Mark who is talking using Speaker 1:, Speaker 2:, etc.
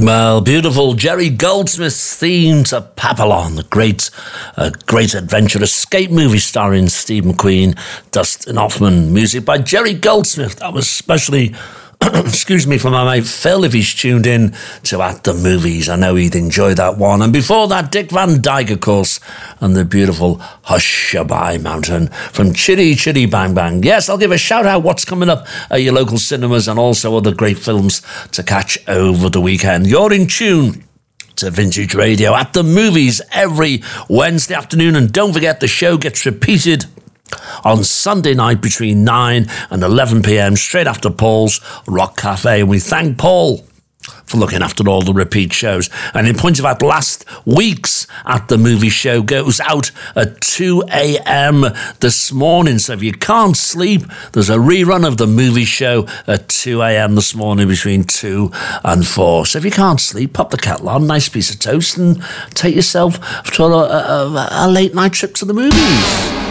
Speaker 1: Well, beautiful Jerry Goldsmith's theme to Papillon, the great adventure escape movie starring Steve McQueen, Dustin Hoffman. Music by Jerry Goldsmith. That was specially, excuse me, for my mate Phil, if he's tuned in to At the Movies. I know he'd enjoy that one. And before that, Dick Van Dyke, of course, and the beautiful Hushabye Mountain from Chitty Chitty Bang Bang. Yes, I'll give a shout out what's coming up at your local cinemas and also other great films to catch over the weekend. You're in tune to Vintage Radio At the Movies every Wednesday afternoon. And don't forget, the show gets repeated on Sunday night between 9 and 11 p.m, straight after Paul's Rock Cafe. And we thank Paul for looking after all the repeat shows. And in point of fact, last week's At the Movie show goes out at 2 a.m. this morning. So if you can't sleep, there's a rerun of the movie show at 2 a.m. this morning between 2 and 4. So if you can't sleep, pop the kettle on, nice piece of toast, and take yourself to a late night trip to the movies.